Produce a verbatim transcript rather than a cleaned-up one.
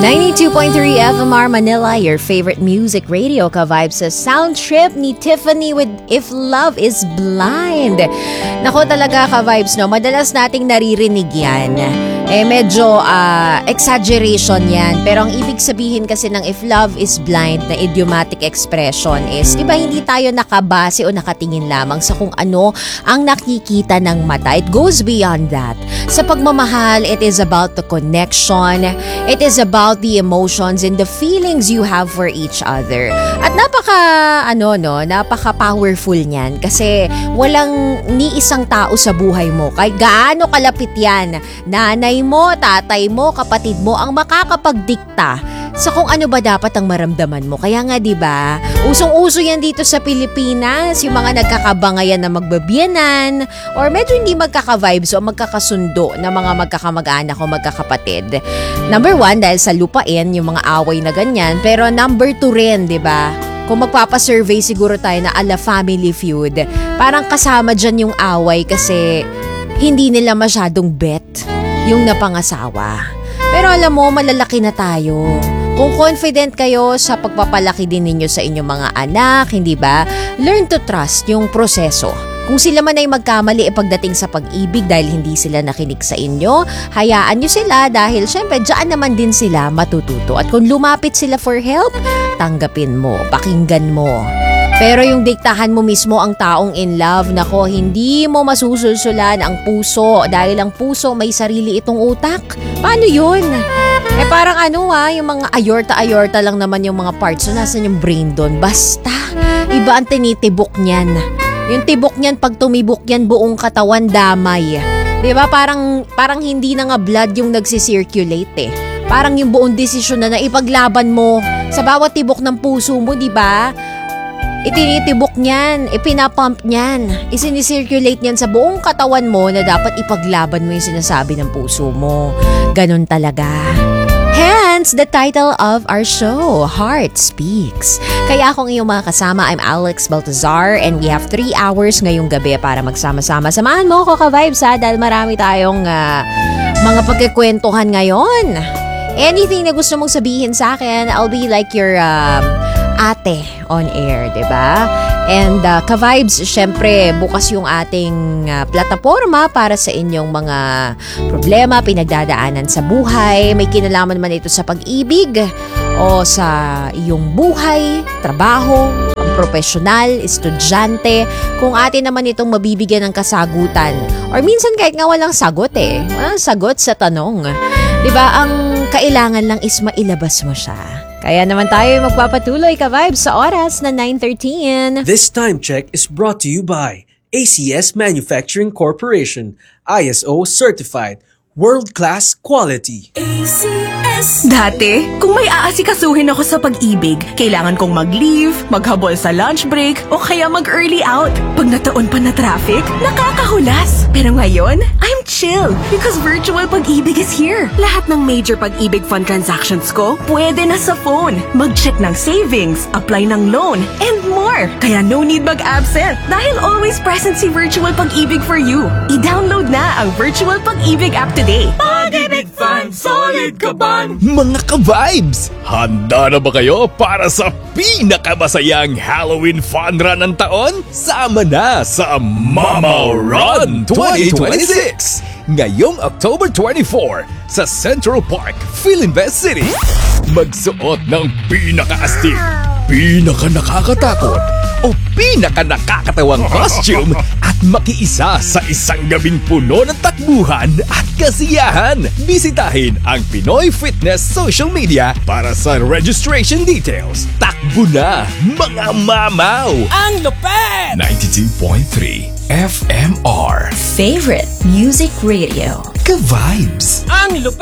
ninety-two point three F M R Manila, your favorite music radio ka-vibes sa Sound Trip ni Tiffany with If Love Is Blind. Nako talaga ka-vibes, no? Madalas nating naririnig yan. Eh medyo uh, exaggeration yan. Pero ang ibig sabihin kasi ng If Love Is Blind na idiomatic expression is, di ba hindi tayo nakabase o nakatingin lamang sa kung ano ang nakikita ng mata. It goes beyond that. Sa pagmamahal, it is about the connection. It is about the emotions and the feelings you have for each other. At napaka, ano no, napaka-powerful niyan kasi walang ni isang tao sa buhay mo. Kahit gaano kalapit yan, nanay mo, tatay mo, kapatid mo ang makakapagdikta sa kung ano ba dapat ang maramdaman mo. Kaya nga 'di ba, usong-uso yan dito sa Pilipinas, yung mga nagkakabangayan na magbabiyanan or medyo hindi magkaka-vibes o magkakasundo na mga magkakamag-anak o magkakapatid. Number one, dahil sa lupain, yung mga away na ganyan. Pero number two rin, 'di ba? Kung magpapasurvey siguro tayo na ala Family Feud, parang kasama dyan yung away kasi hindi nila masyadong bet yung napangasawa. Pero alam mo, malalaki na tayo. Kung confident kayo sa pagpapalaki din ninyo sa inyong mga anak, hindi ba? Learn to trust yung proseso. Kung sila man ay magkamali e pagdating sa pag-ibig dahil hindi sila nakinig sa inyo, hayaan nyo sila dahil syempre dyan naman din sila matututo. At kung lumapit sila for help, tanggapin mo, pakinggan mo. Pero yung diktahan mo mismo ang taong in love, nako, hindi mo masusulsulan ang puso dahil ang puso may sarili itong utak. Paano yun? Eh parang ano ha, yung mga ayorta-ayorta lang naman yung mga parts. So nasan yung brain doon? Basta, iba ang tinitibok niyan. Yung tibok niyan, pag tumibok yan, buong katawan damay. Diba? Parang, parang hindi na nga blood yung nagsisirculate eh. Parang yung buong desisyon na na ipaglaban mo sa bawat tibok ng puso mo, diba? Itinitibok niyan, ipinapump niyan, isinicirculate niyan sa buong katawan mo na dapat ipaglaban mo yung sinasabi ng puso mo. Ganon talaga. Hence, the title of our show, Heart Speaks. Kaya akong iyong mga kasama, I'm Alex Baltazar and we have three hours ngayong gabi para magsama-sama. Samahan mo ako ka-vibes ha dahil marami tayong uh, mga pagkikwentuhan ngayon. Anything na gusto mong sabihin sa akin, I'll be like your... Uh, ate on air, diba? And uh, ka-vibes, syempre, bukas yung ating uh, plataforma para sa inyong mga problema, pinagdadaanan sa buhay. May kinalaman man ito sa pag-ibig o sa iyong buhay, trabaho, profesional, estudyante. Kung atin naman itong mabibigyan ng kasagutan. Or minsan kahit nga walang sagot eh. Walang sagot sa tanong. Diba? Ang kailangan lang is mailabas mo siya. Kaya naman tayo magpapatuloy ka-vibes sa oras na nine thirteen. This time check is brought to you by A C S Manufacturing Corporation, I S O certified, world-class quality. A C S. Dati, kung may aasikasuhin ako sa pag-ibig, kailangan kong mag-leave, maghabol sa lunch break, o kaya mag-early out. Pag nataon pa na traffic, nakakahulas. Pero ngayon, I'm chill because virtual pag-ibig is here. Lahat ng major pag-ibig fund transactions ko, pwede na sa phone. Mag-check ng savings, apply ng loan, and more. Kaya no need mag-absent dahil always present si Virtual Pag-ibig for you. I-download na ang Virtual Pag-ibig app today. Pag-ibig Fund, solid ka ba? Mga ka-vibes, handa na ba kayo para sa pinakamasayang Halloween fun run ng taon? Sama na sa Mama Run twenty twenty-six! Ngayong October twenty-fourth sa Central Park, Philinvest City. Magsuot ng pinaka-astig, pinaka-nakakatakot, o pinaka-nakakatawang costume at makiisa sa isang gabing puno ng takbuhan at kasiyahan. Bisitahin ang Pinoy Fitness social media para sa registration details. Takbo na, mga mamaw! Ang lupet! ninety-two point three F M R Favorite Music Radio. Ka-vibes! Ang lupet!